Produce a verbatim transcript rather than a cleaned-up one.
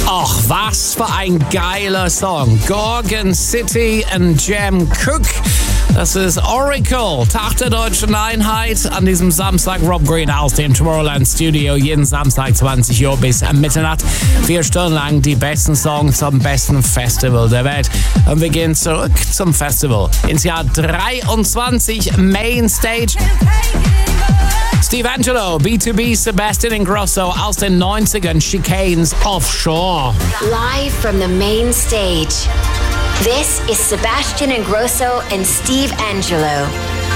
Ach, was für ein geiler Song. Gorgon City und Jam Cook. Das ist Oracle, Tag der Deutschen Einheit. An diesem Samstag Rob Green aus dem Tomorrowland Studio. Jeden Samstag zwanzig Uhr bis Mitternacht. Vier Stunden lang die besten Songs zum besten Festival der Welt. Und wir gehen zurück zum Festival ins Jahr dreiundzwanzig, Mainstage. Steve Angello, B two B, Sebastian Ingrosso aus den neunzigern, Chicanes Offshore. Live from the main stage, this is Sebastian Ingrosso and Steve Angello.